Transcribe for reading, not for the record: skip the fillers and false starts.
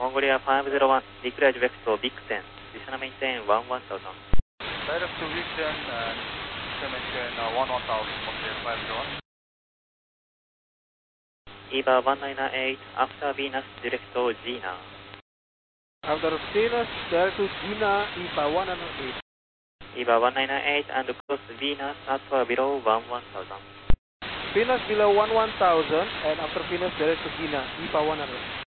Mongolia 501, declare vector Big 10, descend maintain 11,000. Direct to Big 10 and descend maintain 11,000, Mongolia 501. EVA 1998, after Venus, direct to Gina. After Venus, direct to Gina, EVA 108. EVA 1998 and cross Venus at below 11,000. Venus below 11,000 and after Venus direct to Gina, EVA 100.